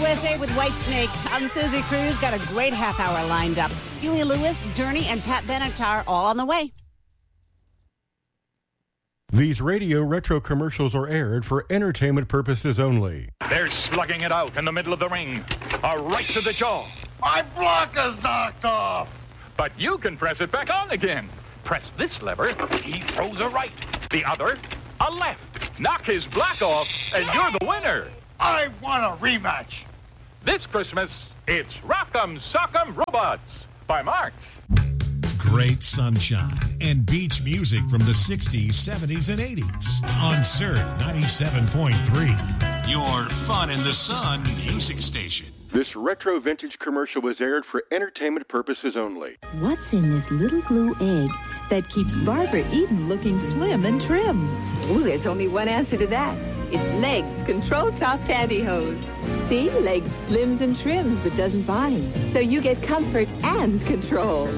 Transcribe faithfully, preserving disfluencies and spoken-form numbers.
U S A with Whitesnake. I'm Susie Cruz. Got a great half hour lined up. Huey Lewis, Journey, and Pat Benatar all on the way. These radio retro commercials are aired for entertainment purposes only. They're slugging it out in the middle of the ring. A right to the jaw. My block is knocked off. But you can press it back on again. Press this lever, he throws a right. The other, a left. Knock his block off, and you're the winner. I want a rematch. This Christmas, it's Rock'em Sock'em Robots by Marx. Great sunshine and beach music from the sixties, seventies, and eighties on Surf ninety-seven point three. Your fun in the sun music station. This retro vintage commercial was aired for entertainment purposes only. What's in this little blue egg that keeps Barbara Eden looking slim and trim? Ooh, there's only one answer to that. It's Legs Control Top Pantyhose. See, Legs slims and trims but doesn't bind. So you get comfort and control.